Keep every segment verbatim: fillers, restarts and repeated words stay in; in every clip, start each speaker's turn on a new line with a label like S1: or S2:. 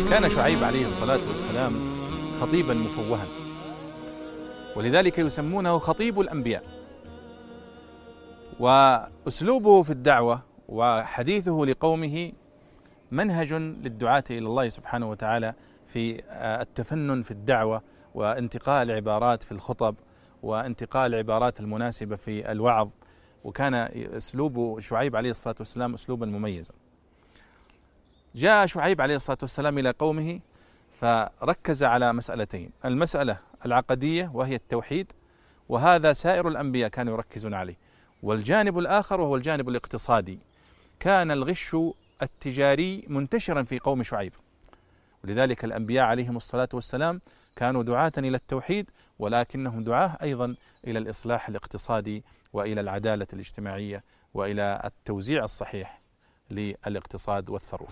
S1: كان شعيب عليه الصلاة والسلام خطيبا مفوها، ولذلك يسمونه خطيب الأنبياء. وأسلوبه في الدعوة وحديثه لقومه منهج للدعاة إلى الله سبحانه وتعالى في التفنن في الدعوة، وانتقاء العبارات في الخطب، وانتقاء العبارات المناسبة في الوعظ. وكان أسلوب شعيب عليه الصلاة والسلام أسلوبا مميزا. جاء شعيب عليه الصلاة والسلام إلى قومه فركز على مسألتين: المسألة العقدية وهي التوحيد، وهذا سائر الأنبياء كانوا يركزون عليه، والجانب الآخر وهو الجانب الاقتصادي. كان الغش التجاري منتشرا في قوم شعيب، ولذلك الأنبياء عليهم الصلاة والسلام كانوا دعاة إلى التوحيد، ولكنهم دعاة أيضا إلى الإصلاح الاقتصادي وإلى العدالة الاجتماعية وإلى التوزيع الصحيح للاقتصاد والثروة.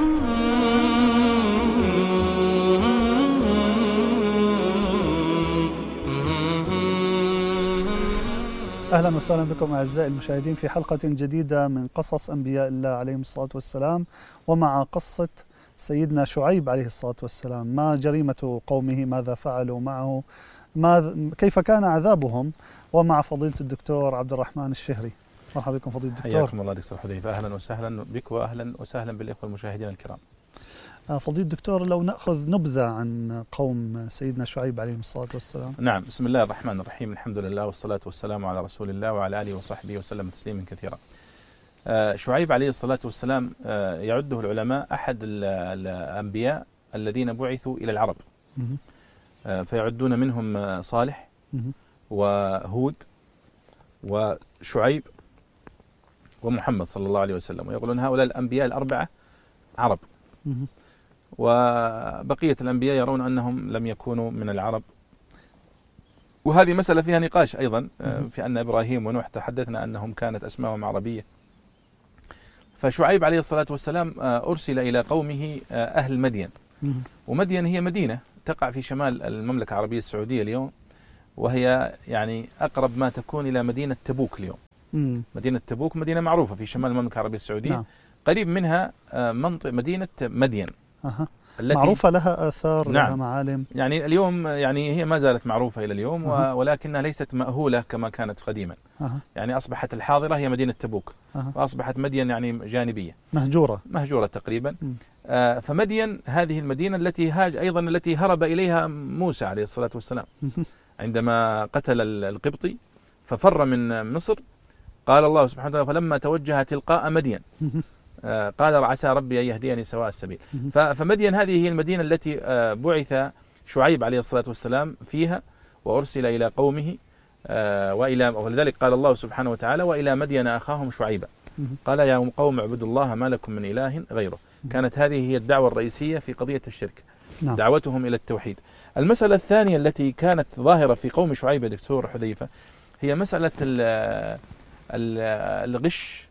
S2: أهلا وسهلا بكم أعزائي المشاهدين في حلقة جديدة من قصص أنبياء الله عليهم الصلاة والسلام، ومع قصة سيدنا شعيب عليه الصلاة والسلام. ما جريمة قومه؟ ماذا فعلوا معه؟ ما كيف كان عذابهم؟ ومع فضيلة الدكتور عبد الرحمن الشهري. مرحبا بكم فضيلة الدكتور.
S1: حياكم الله دكتور حذيفة، أهلا وسهلا بك وأهلا وسهلا بالإخوة المشاهدين الكرام.
S2: فضيلة الدكتور، لو نأخذ نبذة عن قوم سيدنا شعيب عليه الصلاة والسلام.
S1: نعم، بسم الله الرحمن الرحيم، الحمد لله والصلاة والسلام على رسول الله وعلى آله وصحبه وسلم تسليما كثيرا. شعيب عليه الصلاة والسلام يعده العلماء أحد الأنبياء الذين بعثوا إلى العرب، فيعدون منهم صالح وهود وشعيب ومحمد صلى الله عليه وسلم، ويقولون هؤلاء الأنبياء الأربعة عرب، وبقية الأنبياء يرون أنهم لم يكونوا من العرب. وهذه مسألة فيها نقاش أيضا، في أن إبراهيم ونوح تحدثنا أنهم كانت أسماءهم عربية. فشعيب عليه الصلاة والسلام أرسل إلى قومه أهل مدين، ومدين هي مدينة تقع في شمال المملكة العربية السعودية اليوم، وهي يعني أقرب ما تكون إلى مدينة تبوك اليوم. مدينة تبوك مدينة معروفة في شمال المملكة العربية السعودية. نعم. قريب منها منطقة مدينة مدين،
S2: أه. معروفة، لها آثار. نعم. لها معالم.
S1: يعني اليوم يعني هي ما زالت معروفة إلى اليوم، أه. ولكنها ليست مأهولة كما كانت قديما. أه. يعني أصبحت الحاضرة هي مدينة تبوك، أه. وأصبحت مدين يعني جانبية مهجورة مهجورة تقريبا. آه فمدين هذه المدينة التي هاج أيضا التي هرب إليها موسى عليه الصلاة والسلام عندما قتل القبطي ففر من مصر. قال الله سبحانه وتعالى: فلما توجه تلقاء مدين آه قال عسى ربي أن يهديني سواء السبيل. فمدين هذه هي المدينة التي آه بعث شعيب عليه الصلاة والسلام فيها، وأرسل إلى قومه آه وإلى ولذلك قال الله سبحانه وتعالى: وإلى مدين أخاهم شعيبا قال يا قوم اعبدوا الله ما لكم من إله غيره. كانت هذه هي الدعوة الرئيسية في قضية الشرك. نعم. دعوتهم إلى التوحيد. المسألة الثانية التي كانت ظاهرة في قوم شعيب دكتور حذيفة هي مسألة الغش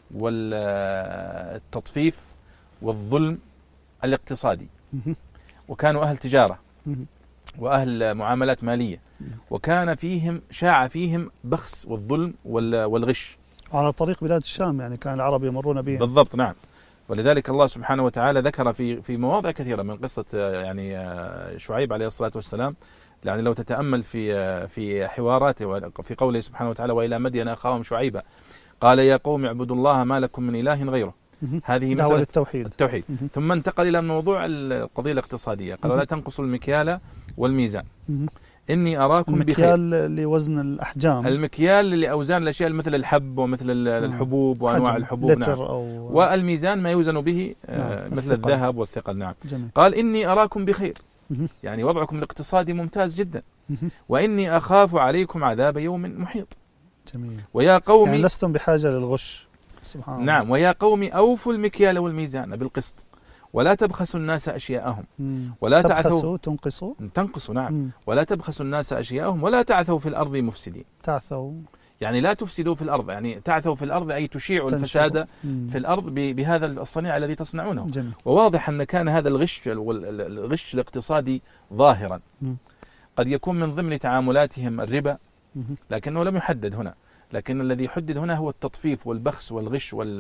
S1: والتطفيف والظلم الاقتصادي. وكانوا أهل تجارة وأهل معاملات مالية، وكان فيهم شاع فيهم بخس والظلم والغش
S2: على طريق بلاد الشام، يعني كان العرب يمرون بها.
S1: بالضبط. نعم. ولذلك الله سبحانه وتعالى ذكر في في مواضع كثيرة من قصة يعني شعيب عليه الصلاة والسلام. يعني لو تتأمل في في حواراته في قوله سبحانه وتعالى: وإلى مدين أخاهم شعيبا قال يا قوم اعبدوا الله ما لكم من إله غيره. هذه مسألة
S2: التوحيد. التوحيد.
S1: ثم انتقل إلى موضوع القضية الاقتصادية، قال: ولا تنقصوا المكيال والميزان إني أراكم بخير.
S2: المكيال لوزن الأحجام،
S1: المكيال لأوزان الأشياء مثل الحب ومثل الحبوب وأنواع الحبوب. نعم. والميزان ما يوزن به آه مثل الثقل. الذهب والثقل. نعم. جميل. قال: إني أراكم بخير، يعني وضعكم الاقتصادي ممتاز جدا، وإني أخاف عليكم عذاب يوم محيط. جميل. ويا قوم
S2: يعني لستم بحاجة للغش. سبحان الله.
S1: نعم. ويا قوم أوفوا المكيال والميزان بالقسط ولا تبخسوا الناس أشياءهم ولا تعثوا
S2: تنقصوا
S1: تنقصوا. نعم. مم. ولا تبخسوا الناس أشياءهم ولا تعثوا في الأرض مفسدين.
S2: تعثوا
S1: يعني لا تفسدوا في الأرض، يعني تعثوا في الأرض أي تشيعوا الفساد في الأرض بهذا الصنيع الذي تصنعونه. جميل. وواضح أن كان هذا الغش الغش الاقتصادي ظاهرا. مم. قد يكون من ضمن تعاملاتهم الربا، لكنه لم يحدد هنا، لكن الذي يحدد هنا هو التطفيف والبخس والغش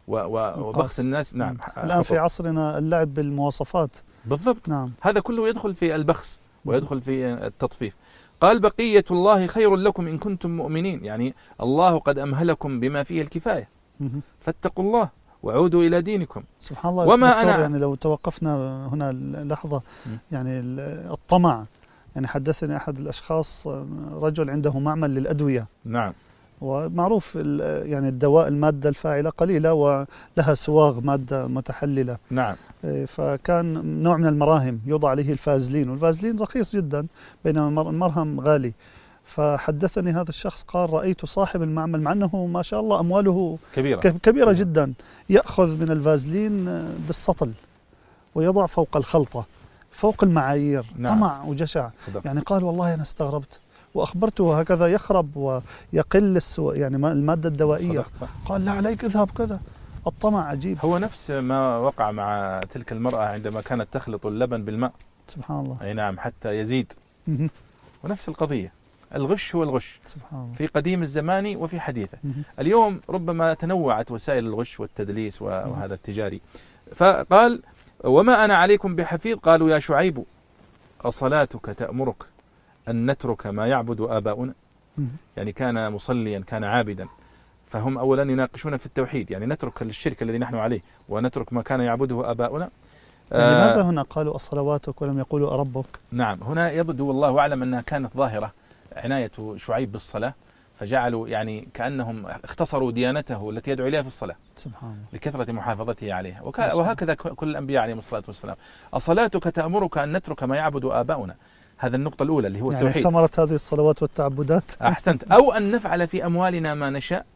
S1: وبخس الناس. نعم.
S2: الآن في عصرنا اللعب بالمواصفات.
S1: بالضبط. نعم. هذا كله يدخل في البخس ويدخل في التطفيف. قال بقية الله خير لكم إن كنتم مؤمنين، يعني الله قد أمهلكم بما فيه الكفاية فاتقوا الله وعودوا إلى دينكم.
S2: سبحان الله. وما أنا يعني لو توقفنا هنا لحظة، يعني الطمع، يعني حدثني أحد الأشخاص رجل عنده معمل للأدوية.
S1: نعم.
S2: ومعروف يعني الدواء المادة الفاعلة قليلة ولها سواغ مادة متحللة.
S1: نعم.
S2: فكان نوع من المراهم يوضع عليه الفازلين، والفازلين رخيص جدا بينما المرهم غالي. فحدثني هذا الشخص قال رأيت صاحب المعمل مع أنه ما شاء الله أمواله
S1: كبيرة,
S2: كبيرة جدا يأخذ من الفازلين بالسطل ويضع فوق الخلطة فوق المعايير. نعم. طمع وجشع. صدق. يعني قال والله أنا استغربت وأخبرته هكذا يخرب ويقل السو... يعني المادة الدوائية.
S1: صح.
S2: قال لا عليك اذهب كذا. الطمع عجيب.
S1: هو نفس ما وقع مع تلك المرأة عندما كانت تخلط اللبن بالماء.
S2: سبحان الله.
S1: أي نعم حتى يزيد. ونفس القضية، الغش هو الغش.
S2: سبحان الله.
S1: في قديم الزمان وفي حديثه. اليوم ربما تنوعت وسائل الغش والتدليس وهذا التجاري. فقال وما أنا عليكم بحفيظ. قالوا يا شعيب أصلاتك تأمرك أن نترك ما يعبد آباؤنا؟ يعني كان مصليا كان عابدا، فهم أولا يناقشون في التوحيد، يعني نترك الشرك الذي نحن عليه ونترك ما كان يعبده آباؤنا.
S2: يعني لماذا هنا قالوا الصلواتك ولم يقولوا أربك؟
S1: نعم. هنا يبدو والله أعلم أنها كانت ظاهرة عناية شعيب بالصلاة، فجعلوا يعني كأنهم اختصروا ديانته التي يدعو إليها في الصلاة.
S2: سبحان الله.
S1: لكثرة محافظته عليها. وهكذا كل الأنبياء عليهم الصلاة والسلام. أصلاتك تأمرك أن نترك ما يعبد آباؤنا. هذا النقطة الأولى اللي هو
S2: يعني
S1: التوحيد.
S2: ثمرة هذه الصلوات والتعبدات.
S1: أحسنت. أو أن نفعل في أموالنا ما نشاء.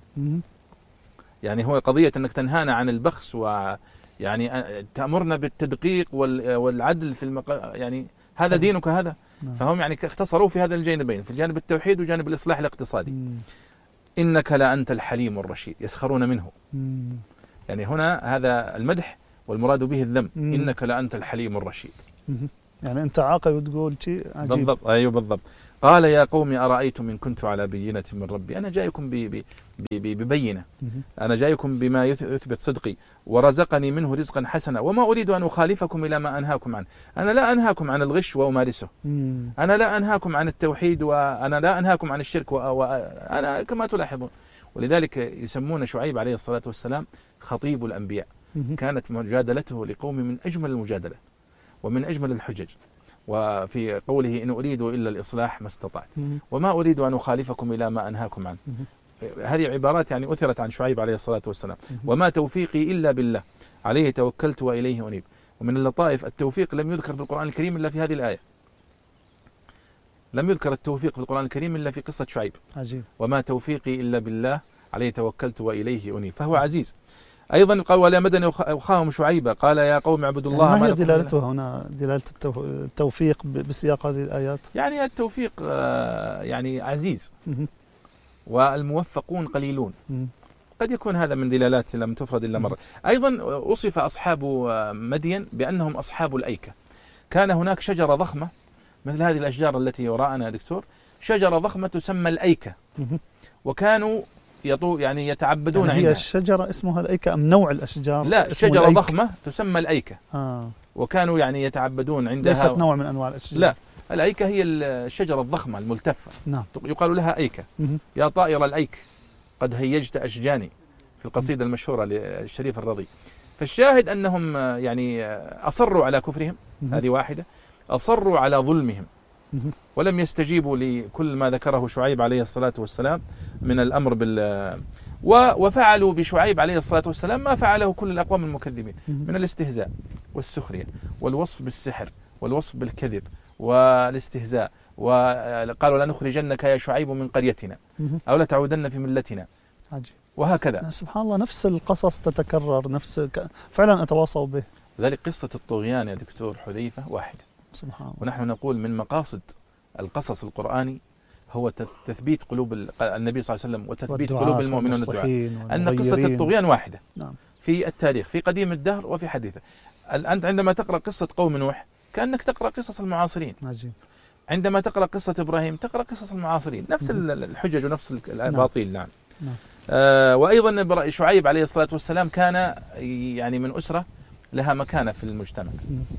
S1: يعني هو قضية أنك تنهانا عن البخس، ويعني تأمرنا بالتدقيق والعدل في المق... يعني هذا دينك هذا. نعم. فهم يعني اختصروا في هذا الجانبين، في الجانب التوحيد وجانب الإصلاح الاقتصادي. مم. إنك لأنت الحليم الرشيد، يسخرون منه. مم. يعني هنا هذا المدح والمراد به الذم. مم. إنك لأنت الحليم الرشيد. مم.
S2: يعني أنت عاقل وتقول شيء عجيب.
S1: بالضبط. أيوه بالضبط. قال يا قوم أرأيتم إن كنت على بينة من ربي. أنا جايكم ببينة، أنا جايكم بما يثبت صدقي ورزقني منه رزقا حسنا وما أريد أن أخالفكم إلى ما أنهاكم عنه. أنا لا أنهاكم عن الغش وأمارسه. أنا لا أنهاكم عن التوحيد وأنا لا أنهاكم عن الشرك، وأنا كما تلاحظون. ولذلك يسمون شعيب عليه الصلاة والسلام خطيب الأنبياء. كانت مجادلته لقوم من أجمل المجادلة ومن أجمل الحجج. وفي قوله إن أريد إلا الإصلاح ما استطعت وما أريد أن أخالفكم إلى ما أنهاكم عنه. هذه عبارات يعني أثرت عن شعيب عليه الصلاة والسلام. وما توفيقي إلا بالله عليه توكلت وإليه أنيب. ومن اللطائف التوفيق لم يذكر في القرآن الكريم إلا في هذه الآية. لم يذكر التوفيق في القرآن الكريم إلا في قصة شعيب.
S2: عجيب.
S1: وما توفيقي إلا بالله عليه توكلت وإليه أنيب. فهو عزيز. أيضا قال ولا مدن أخاهم شعيبا قال يا قوم اعبدوا الله.
S2: يعني ما هي دلالتها هنا دلالة التوفيق بسياق هذه الآيات؟
S1: يعني التوفيق يعني عزيز والموفقون قليلون. قد يكون هذا من دلالات لم تفرد إلا مرة. أيضا وصف أصحاب مدين بأنهم أصحاب الأيكة. كان هناك شجرة ضخمة مثل هذه الأشجار التي وراءنا يا دكتور، شجرة ضخمة تسمى الأيكة، وكانوا يطو يعني يتعبدون
S2: يعني هي
S1: عندها.
S2: الشجرة اسمها الأيكة أم نوع الأشجار؟
S1: لا، شجرة الأيك. ضخمة تسمى الأيكة.
S2: آه.
S1: وكانوا يعني يتعبدون عندها.
S2: ليست نوع من أنواع الأشجار.
S1: لا، الأيكة هي الشجرة الضخمة الملتفة.
S2: نعم.
S1: يقال لها أيكة. يا طائر الأيك قد هيجت أشجاني في القصيدة المشهورة للشريف الرضي. فالشاهد أنهم يعني أصروا على كفرهم، هذه واحدة، أصروا على ظلمهم ولم يستجيبوا لكل ما ذكره شعيب عليه الصلاة والسلام من الأمر بال وفعلوا بشعيب عليه الصلاة والسلام ما فعله كل الأقوام المكذبين من الاستهزاء والسخرية والوصف بالسحر والوصف بالكذب والاستهزاء. وقالوا لا نخرجنك يا شعيب من قريتنا أو لا تعودن في ملتنا.
S2: عجيب.
S1: وهكذا
S2: سبحان الله نفس القصص تتكرر، نفس ك... فعلا أتواصوا به.
S1: لذلك قصة الطغيان يا دكتور حذيفة واحدة.
S2: سبحان الله.
S1: ونحن نقول من مقاصد القصص القرآني هو تثبيت قلوب النبي صلى الله عليه وسلم وتثبيت قلوب المؤمنين والدعاء. أن قصة الطغيان واحدة.
S2: نعم.
S1: في التاريخ في قديم الدهر وفي حديثه. أنت عندما تقرأ قصة قوم نوح كأنك تقرأ قصص المعاصرين.
S2: عجيب.
S1: عندما تقرأ قصة إبراهيم تقرأ قصص المعاصرين، نفس الحجج ونفس الأباطيل. نعم.
S2: نعم.
S1: آه وأيضا شعيب عليه الصلاة والسلام كان يعني من أسرة لها مكانة في المجتمع،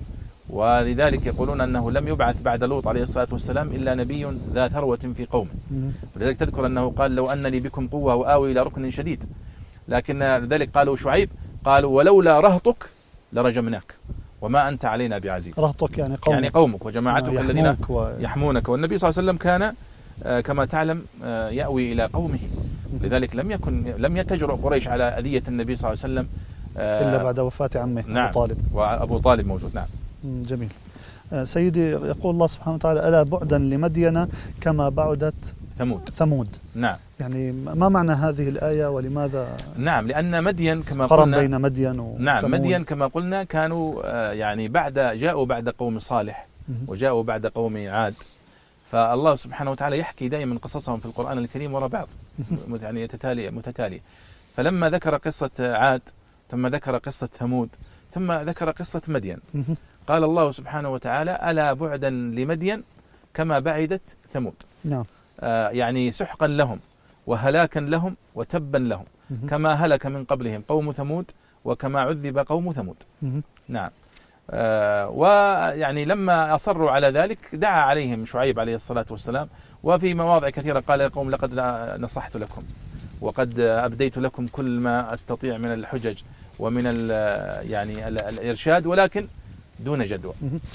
S1: ولذلك يقولون أنه لم يبعث بعد لوط عليه الصلاة والسلام إلا نبي ذا ثروة في قومه. ولذلك تذكر أنه قال لو أن لي بكم قوة وآوي إلى ركن شديد، لكن لذلك قالوا شعيب قالوا ولولا رهطك لرجمناك وما أنت علينا بعزيز.
S2: رهطك يعني قومك،
S1: يعني قومك وجماعتك
S2: آه
S1: الذين
S2: و...
S1: يحمونك. والنبي صلى الله عليه وسلم كان آه كما تعلم آه يأوي إلى قومه، لذلك لم يكن لم يتجرؤ قريش على أذية النبي صلى الله عليه وسلم
S2: آه إلا بعد وفاة عمه
S1: نعم
S2: أبو طالب.
S1: وأبو طالب موجود. نعم.
S2: جميل. آه سيدي، يقول الله سبحانه وتعالى ألا بعدا لمدين كما بعدت
S1: ثمود.
S2: ثمود.
S1: نعم.
S2: يعني ما معنى هذه الآية ولماذا؟
S1: نعم، لأن مدين كما
S2: قرن
S1: قلنا
S2: بين مدين وثمود.
S1: نعم، مدين كما قلنا كانوا آه يعني بعد جاءوا بعد قوم صالح وجاءوا بعد قوم عاد، فالله سبحانه وتعالى يحكي دائما قصصهم في القرآن الكريم وراء بعض يعني يتتالي متتالي. فلما ذكر قصة عاد ثم ذكر قصة ثمود ثم ذكر قصة مدين، قال الله سبحانه وتعالى ألا بعدا لمدين كما بعدت ثمود.
S2: نعم.
S1: آه يعني سحقا لهم وهلاكا لهم وتبا لهم كما هلك من قبلهم قوم ثمود وكما عذب قوم ثمود. نعم. آه ويعني لما أصروا على ذلك دعا عليهم شعيب عليه الصلاة والسلام، وفي مواضع كثيرة قال يا قوم لقد نصحت لكم وقد أبديت لكم كل ما أستطيع من الحجج ومن ال يعني ال الإرشاد ولكن دون جدوى.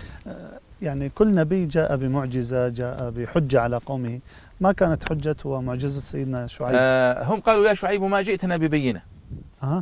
S2: يعني كل نبي جاء بمعجزة، جاء بحجة على قومه، ما كانت حجة ومعجزة سيدنا شعيب؟
S1: آه هم قالوا يا شعيب ما جئتنا ببينة.
S2: أه.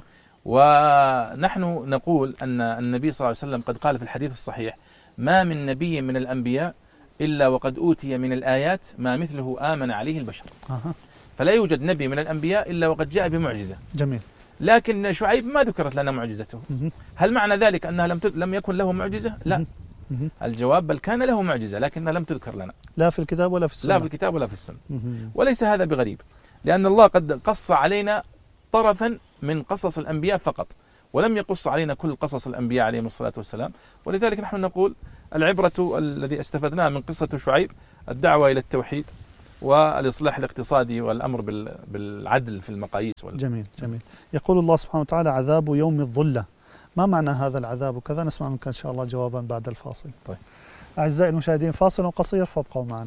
S1: ونحن نقول أن النبي صلى الله عليه وسلم قد قال في الحديث الصحيح ما من نبي من الأنبياء إلا وقد أوتي من الآيات ما مثله آمن عليه البشر.
S2: أه.
S1: فلا يوجد نبي من الأنبياء إلا وقد جاء بمعجزة.
S2: جميل.
S1: لكن شعيب ما ذكرت لنا معجزته. هل معنى ذلك أنها لم لم يكن له معجزة؟ لا. الجواب بل كان له معجزة لكنها لم تذكر لنا
S2: لا في الكتاب ولا في السنة.
S1: لا في الكتاب ولا في السنة. وليس هذا بغريب، لأن الله قد قص علينا طرفا من قصص الأنبياء فقط، ولم يقص علينا كل قصص الأنبياء عليهم الصلاة والسلام. ولذلك نحن نقول العبرة الذي استفدناه من قصة شعيب الدعوة إلى التوحيد والإصلاح الاقتصادي والأمر بالعدل في المقاييس وال...
S2: جميل جميل. يقول الله سبحانه وتعالى عذاب يوم الظلة، ما معنى هذا العذاب وكذا؟ نسمع منك إن شاء الله جوابا بعد الفاصل.
S1: طيب
S2: أعزائي المشاهدين، فاصل قصير فابقوا معنا.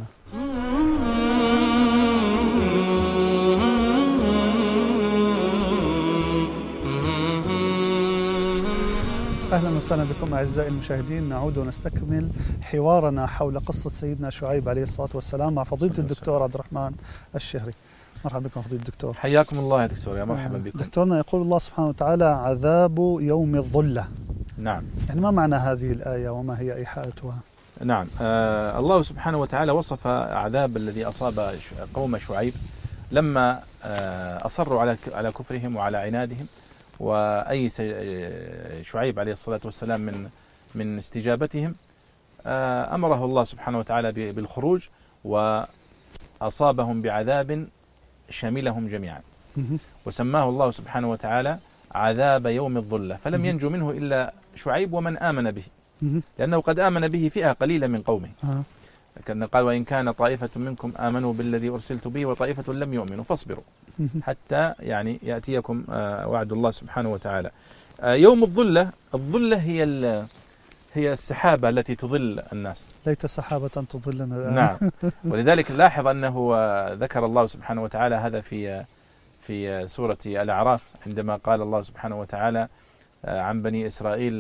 S2: أهلا وسهلا بكم أعزائي المشاهدين، نعود ونستكمل حوارنا حول قصة سيدنا شعيب عليه الصلاة والسلام مع فضيلة الدكتور عبد الرحمن الشهري. مرحبا بكم فضيلة الدكتور.
S1: حياكم الله يا دكتور. يا مرحبا بكم.
S2: دكتورنا، يقول الله سبحانه وتعالى عذاب يوم الظلة.
S1: نعم.
S2: يعني ما معنى هذه الآية وما هي إيحاءاتها؟
S1: نعم. آه الله سبحانه وتعالى وصف عذاب الذي أصاب قوم شعيب لما آه أصروا على على كفرهم وعلى عنادهم، وأي شعيب عليه الصلاة والسلام من من استجابتهم آه أمره الله سبحانه وتعالى بالخروج وأصابهم بعذاب شملهم جميعا، وسماه الله سبحانه وتعالى عذاب يوم الظلة، فلم ينجو منه إلا شعيب ومن آمن به، لأنه قد آمن به فئة قليلة من قومه. كان قال وإن كان طائفة منكم آمنوا بالذي أرسلت به وطائفة لم يؤمنوا فاصبروا حتى يعني يأتيكم وعد الله سبحانه وتعالى. يوم الظلة، الظلة هي هي السحابة التي تظل الناس.
S2: ليت سحابة تظلنا الآن.
S1: نعم. ولذلك لاحظ أنه ذكر الله سبحانه وتعالى هذا في في سورة الأعراف عندما قال الله سبحانه وتعالى عن بني إسرائيل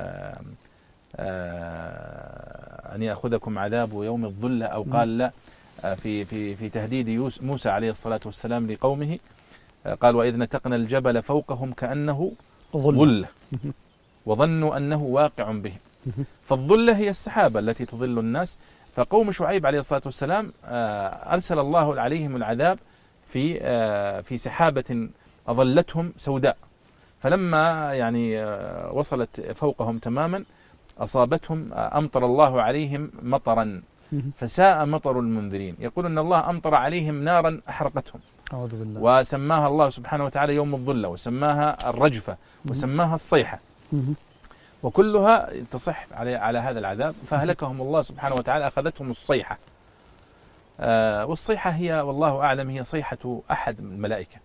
S1: أن يأخذكم عذاب يوم الظلة، أو قال لا في في في تهديد موسى عليه الصلاة والسلام لقومه، قال وإذ نتقنا الجبل فوقهم كأنه ظلة وظنوا أنه واقع بهم. فالظلة هي السحابة التي تظل الناس. فقوم شعيب عليه الصلاة والسلام أرسل الله عليهم العذاب في في سحابة أظلتهم سوداء، فلما يعني وصلت فوقهم تماما أصابتهم أمطر الله عليهم مطرا فساء مطر المنذرين. يقول أن الله أمطر عليهم نارا أحرقتهم،
S2: أعوذ بالله.
S1: وسماها الله سبحانه وتعالى يوم الظلة، وسماها الرجفة، وسماها الصيحة، وكلها تصح على على هذا العذاب. فهلكهم الله سبحانه وتعالى، أخذتهم الصيحة. آه والصيحة هي والله أعلم هي صيحة أحد الملائكة،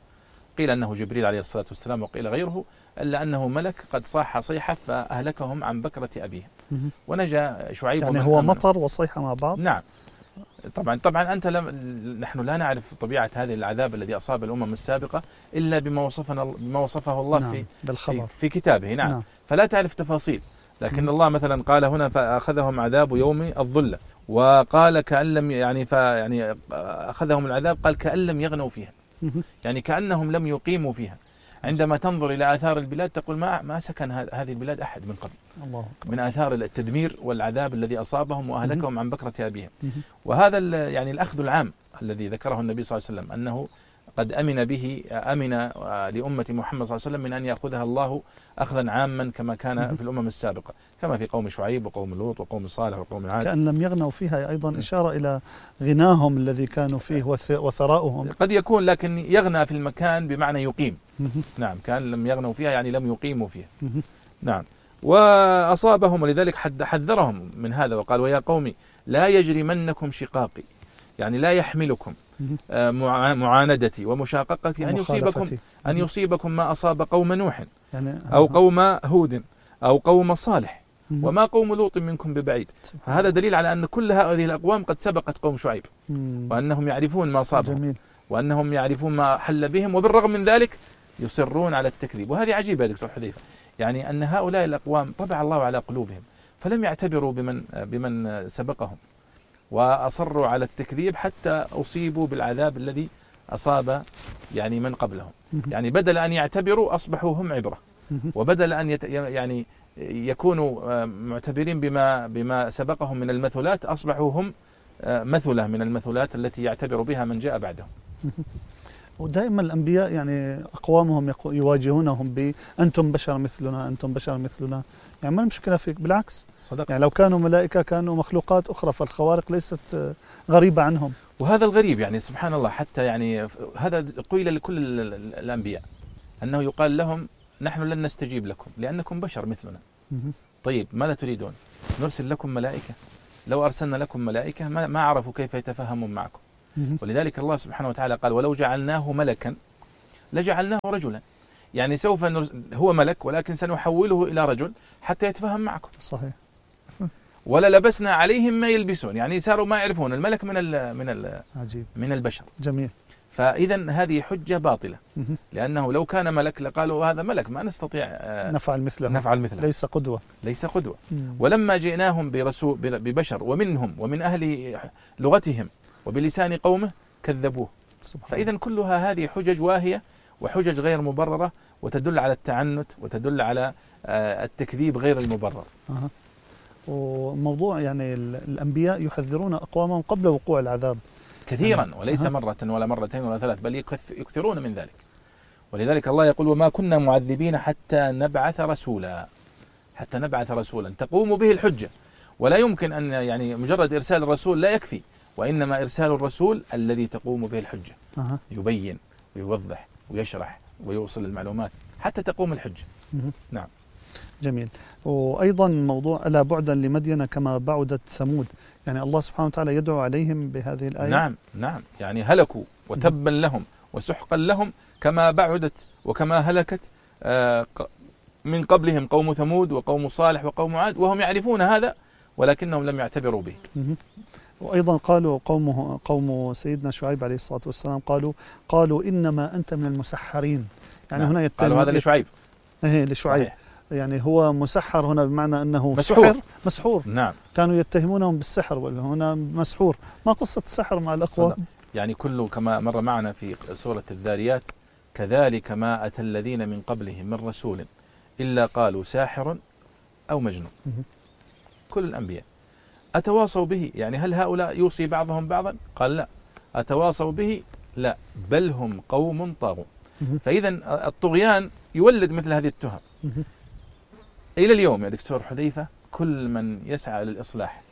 S1: قيل أنه جبريل عليه الصلاة والسلام وقيل غيره، إلا أنه ملك قد صاح صيحة فأهلكهم عن بكرة أبيهم ونجا شعيب.
S2: يعني هو مطر وصيحة مع بعض؟
S1: نعم. طبعا طبعا أنت لم نحن لا نعرف طبيعة هذه العذاب الذي أصاب الأمم السابقة إلا بما وصفنا بما وصفه الله
S2: نعم.
S1: في
S2: بالخبر.
S1: في, في كتابه. نعم.
S2: نعم.
S1: فلا تعرف تفاصيل، لكن الله مثلا قال هنا فأخذهم عذاب يوم الظلة، وقال كأن لم يعني يعني أخذهم العذاب قال كأن لم يغنوا فيها، يعني كأنهم لم يقيموا فيها. عندما تنظر إلى آثار البلاد تقول ما ما سكن هذه البلاد أحد من قبل، الله من آثار التدمير والعذاب الذي أصابهم وأهلكهم عن بكرة أبيهم. وهذا يعني الأخذ العام الذي ذكره النبي صلى الله عليه وسلم أنه قد أمن به أمن لأمة محمد صلى الله عليه وسلم من أن يأخذها الله أخذا عاما كما كان في الأمم السابقة، كما في قوم شعيب وقوم لوط وقوم صالح وقوم عاد.
S2: كأن لم يغنوا فيها أيضا إشارة إلى غناهم الذي كانوا فيه وثراؤهم.
S1: قد يكون، لكن يغنى في المكان بمعنى يقيم. نعم. كان لم يغنوا فيها يعني لم يقيموا فيها. نعم. وأصابهم، ولذلك حذرهم من هذا وقال ويا قوم لا يجرمنكم شقاقي، يعني لا يحملكم معاندتي ومشاققتي أن يصيبكم أن يصيبكم ما أصاب قوم نوح أو قوم هود أو قوم صالح وما قوم لوط منكم ببعيد. فهذا دليل على أن كل هذه الأقوام قد سبقت قوم شعيب، وأنهم يعرفون ما أصابهم وأنهم يعرفون ما حل بهم، وبالرغم من ذلك يصرون على التكذيب. وهذه عجيبة يا دكتور حذيفة، يعني أن هؤلاء الأقوام طبع الله على قلوبهم فلم يعتبروا بمن بمن سبقهم وأصروا على التكذيب حتى أصيبوا بالعذاب الذي أصاب يعني من قبلهم. يعني بدل أن يعتبروا أصبحوا هم عبرة، وبدل أن يت يعني يكونوا معتبرين بما بما سبقهم من المثلات أصبحوا هم مثلة من المثلات التي يعتبر بها من جاء بعدهم.
S2: ودائما الأنبياء يعني أقوامهم يواجهونهم بأنتم بشر مثلنا أنتم بشر مثلنا، يعني ما المشكلة فيك، بالعكس صدق. يعني لو كانوا ملائكة كانوا مخلوقات أخرى، فالخوارق ليست غريبة عنهم.
S1: وهذا الغريب يعني سبحان الله، حتى يعني هذا قيل لكل الأنبياء أنه يقال لهم نحن لن نستجيب لكم لأنكم بشر مثلنا. طيب ماذا تريدون؟ نرسل لكم ملائكة؟ لو أرسلنا لكم ملائكة ما, ما عرفوا كيف يتفاهمون معكم. ولذلك الله سبحانه وتعالى قال ولو جعلناه ملكا لجعلناه رجلا، يعني سوف هو ملك ولكن سنحوله إلى رجل حتى يتفاهم معكم.
S2: صحيح.
S1: ولا لبسنا عليهم ما يلبسون، يعني صاروا ما يعرفون الملك من ال من ال
S2: عجيب.
S1: من البشر.
S2: جميل.
S1: فإذا هذه حجة باطلة، لأنه لو كان ملك لقالوا هذا ملك ما نستطيع
S2: نفعل مثله
S1: نفعل مثله
S2: ليس قدوة
S1: ليس قدوة. ولما جئناهم برسول ببشر ومنهم ومن أهل لغتهم وبلسان قومه كذبوه. فإذا كلها هذه حجج واهية وحجج غير مبررة، وتدل على التعنت وتدل على التكذيب غير المبرر.
S2: أه. وموضوع يعني الأنبياء يحذرون أقوامهم قبل وقوع العذاب
S1: كثيرا، وليس مرة ولا مرتين ولا ثلاث، بل يكثرون من ذلك. ولذلك الله يقول وما كنا معذبين حتى نبعث رسولا، حتى نبعث رسولا تقوم به الحجة. ولا يمكن أن يعني مجرد إرسال الرسول لا يكفي، وإنما إرسال الرسول الذي تقوم به الحجة،
S2: أه.
S1: يبين ويوضح ويشرح ويوصل المعلومات حتى تقوم الحجة.
S2: أه.
S1: نعم.
S2: جميل. وأيضا موضوع ألا بعدا لمدين كما بعدت ثمود، يعني الله سبحانه وتعالى يدعو عليهم بهذه الآية.
S1: نعم نعم، يعني هلكوا وتبا لهم وسحقا لهم كما بعدت وكما هلكت من قبلهم قوم ثمود وقوم صالح وقوم عاد، وهم يعرفون هذا ولكنهم لم يعتبروا به.
S2: وأيضا قالوا قومه قوم سيدنا شعيب عليه الصلاة والسلام قالوا قالوا إنما أنت من المسحرين، يعني نعم. هنا
S1: قالوا هذا لشعيب.
S2: ايه لشعيب. صحيح. يعني هو مسحر هنا بمعنى أنه
S1: مسحور.
S2: مسحور.
S1: نعم.
S2: كانوا يتهمونهم بالسحر، وهنا مسحور. ما قصة السحر مع الأقوام؟
S1: يعني كله كما مر معنا في سورة الذاريات كذلك ما أتى الذين من قبلهم من رسول إلا قالوا ساحر أو مجنون. كل الأنبياء أتواصوا به، يعني هل هؤلاء يوصي بعضهم بعضا؟ قال لا. أتواصوا به؟ لا، بل هم قوم طاغون. فإذا الطغيان يولد مثل هذه التهم. إلى اليوم يا دكتور حذيفة كل من يسعى للإصلاح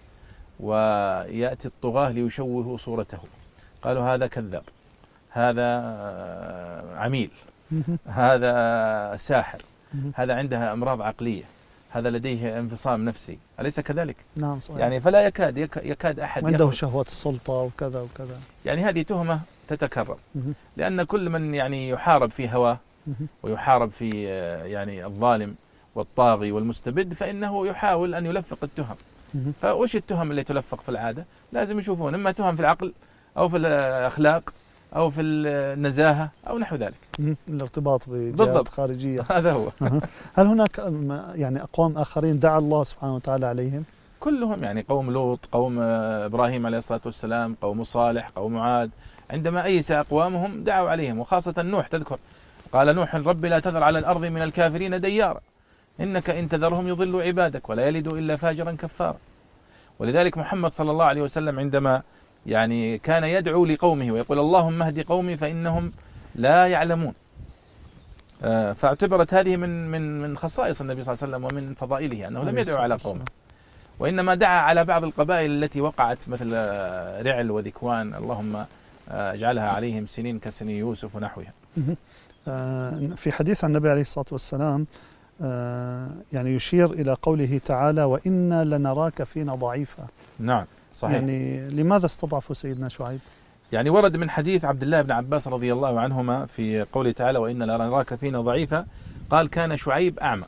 S1: ويأتي الطغاة ليشوهوا صورته قالوا هذا كذاب، هذا عميل، هذا ساحر، هذا عندها أمراض عقلية، هذا لديه انفصام نفسي، أليس كذلك؟
S2: نعم صحيح.
S1: يعني فلا يكاد يكاد أحد
S2: عنده شهوة السلطة وكذا وكذا.
S1: يعني هذه تهمة تتكرر، لأن كل من يعني يحارب في هواه ويحارب في يعني الظالم والطاغي والمستبد فإنه يحاول أن يلفق التهم. فوش التهم اللي تلفق في العادة؟ لازم يشوفون إما تهم في العقل أو في الأخلاق أو في النزاهة أو نحو ذلك.
S2: الارتباط بجهات خارجية.
S1: هذا هو.
S2: هل هناك يعني أقوام آخرين دعا الله سبحانه وتعالى عليهم؟
S1: كلهم، يعني قوم لوط، قوم إبراهيم عليه الصلاة والسلام، قوم صالح، قوم عاد، عندما أيس أقوامهم دعوا عليهم، وخاصة نوح. تذكر قال نوح رب لا تذر على الأرض من الكافرين ديارا إنك إن تذرهم يضلوا عبادك ولا يلدوا إلا فاجرا كفارا. ولذلك محمد صلى الله عليه وسلم عندما يعني كان يدعو لقومه ويقول اللهم اهد قومي فإنهم لا يعلمون، فاعتبرت هذه من من من خصائص النبي صلى الله عليه وسلم ومن فضائله أنه لم يدعو على قومه، وإنما دعا على بعض القبائل التي وقعت مثل رعل وذكوان، اللهم اجعلها عليهم سنين كسني يوسف ونحوها.
S2: في حديث عن النبي عليه الصلاة والسلام يعني يشير إلى قوله تعالى وإنا لنراك فينا ضعيفا.
S1: نعم صحيح.
S2: يعني لماذا استضعفوا سيدنا شعيب؟
S1: يعني ورد من حديث عبد الله بن عباس رضي الله عنهما في قوله تعالى وإنا لنراك فينا ضعيفا، قال كان شعيب أعمى،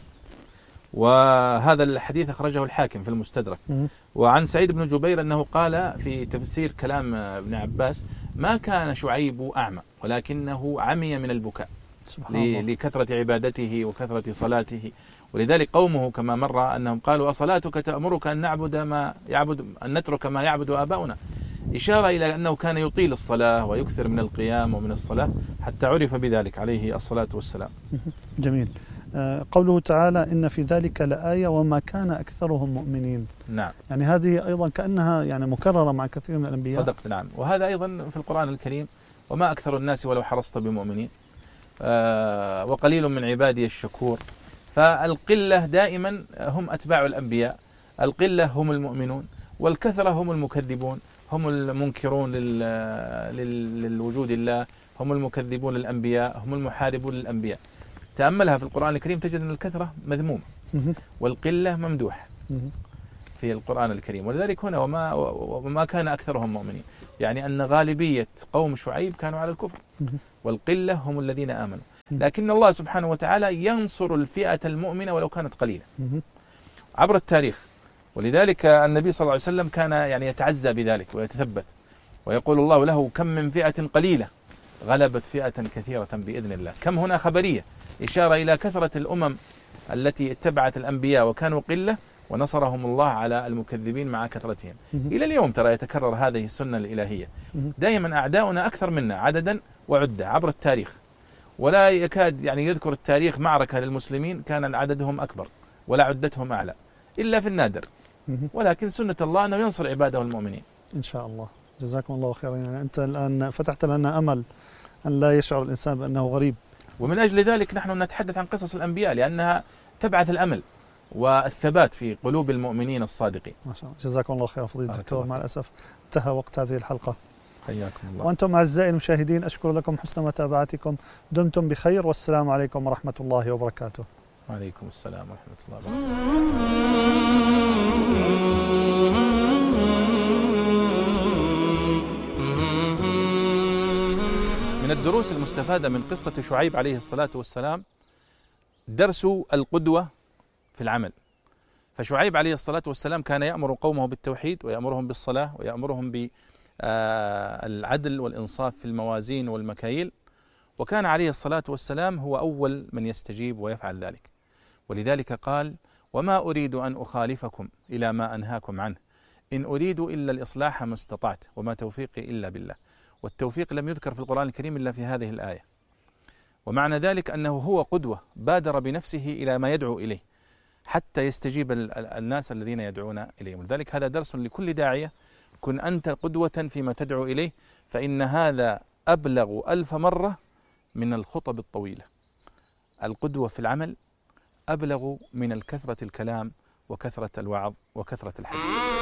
S1: وهذا الحديث أخرجه الحاكم في المستدرك. وعن سعيد بن جبير أنه قال في تفسير كلام ابن عباس ما كان شعيب أعمى ولكنه عمي من البكاء لكثرة عبادته وكثرة صلاته. ولذلك قومه كما مر أنهم قالوا أصلاتك تأمرك أن نعبد ما يعبد أن نترك ما يعبد آباؤنا، إشارة إلى أنه كان يطيل الصلاة ويكثر من القيام ومن الصلاة حتى عرف بذلك عليه الصلاة والسلام.
S2: جميل. قوله تعالى إن في ذلك لآية وما كان أكثرهم مؤمنين.
S1: نعم.
S2: يعني هذه أيضا كأنها يعني مكررة مع كثير من الأنبياء.
S1: صدقت. نعم. وهذا أيضا في القرآن الكريم وما أكثر الناس ولو حرصت بمؤمنين آه وقليل من عبادي الشكور. فالقلة دائما هم أتباع الأنبياء، القلة هم المؤمنون، والكثرة هم المكذبون، هم المنكرون للوجود الله، هم المكذبون للأنبياء، هم المحاربون للأنبياء. تأملها في القرآن الكريم تجد أن الكثرة مذمومة والقلة ممدوح في القرآن الكريم. ولذلك هنا وما, وما كان أكثرهم مؤمنين، يعني أن غالبية قوم شعيب كانوا على الكفر والقلة هم الذين آمنوا. لكن الله سبحانه وتعالى ينصر الفئة المؤمنة ولو كانت قليلة عبر التاريخ. ولذلك النبي صلى الله عليه وسلم كان يعني يتعزى بذلك ويتثبت ويقول الله له كم من فئة قليلة غلبت فئة كثيرة بإذن الله. كم هنا خبرية إشارة إلى كثرة الأمم التي اتبعت الأنبياء وكانوا قلة ونصرهم الله على المكذبين مع كثرتهم. إلى اليوم ترى يتكرر هذه السنة الإلهية، دائما أعداؤنا أكثر منا عددا وعدة عبر التاريخ، ولا يكاد يعني يذكر التاريخ معركة للمسلمين كان عددهم أكبر ولا عدتهم أعلى إلا في النادر، ولكن سنة الله أنه ينصر عباده المؤمنين
S2: إن شاء الله. جزاكم الله خيرا. يعني أنت الآن فتحت لنا أمل أن لا يشعر الإنسان بأنه غريب،
S1: ومن أجل ذلك نحن نتحدث عن قصص الأنبياء لأنها تبعث الأمل والثبات في قلوب المؤمنين الصادقين.
S2: ما شاء الله. جزاكم الله خير فضيلة الدكتور. مع الأسف انتهى وقت هذه الحلقة.
S1: حياكم الله.
S2: وأنتم أعزائي المشاهدين أشكر لكم حسن متابعتكم، دمتم بخير والسلام عليكم ورحمة الله وبركاته.
S1: وعليكم السلام ورحمة الله وبركاته. من الدروس المستفادة من قصة شعيب عليه الصلاة والسلام درس القدوة في العمل. فشعيب عليه الصلاة والسلام كان يأمر قومه بالتوحيد ويأمرهم بالصلاة ويأمرهم بالعدل والإنصاف في الموازين والمكاييل، وكان عليه الصلاة والسلام هو أول من يستجيب ويفعل ذلك. ولذلك قال وما أريد أن أخالفكم إلى ما أنهاكم عنه إن أريد إلا الإصلاح ما استطعت وما توفيقي إلا بالله. والتوفيق لم يذكر في القرآن الكريم إلا في هذه الآية، ومعنى ذلك أنه هو قدوة بادر بنفسه إلى ما يدعو إليه حتى يستجيب الناس الذين يدعون إليه. ولذلك هذا درس لكل داعية، كن أنت قدوة فيما تدعو إليه، فإن هذا أبلغ ألف مرة من الخطب الطويلة. القدوة في العمل أبلغ من الكثرة الكلام وكثرة الوعظ وكثرة الحديث.